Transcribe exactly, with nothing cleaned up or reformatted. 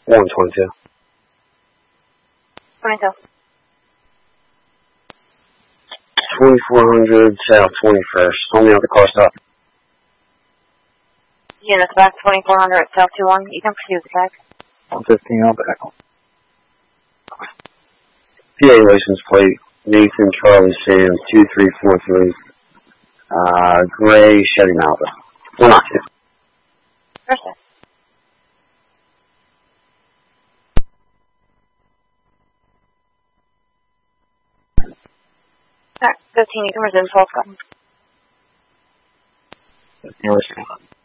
one twenty-two. twenty-two. twenty-four hundred South twenty-first. Only out the car stop. Units back twenty-four hundred South two one. You can proceed with the tag. one fifteen on back. P A license plate, Nathan Charlie Sam two three four three. Uh, gray Chevy Malibu. One octave. Perfect. Alright, fifteen, you can resume twelve. fifteen,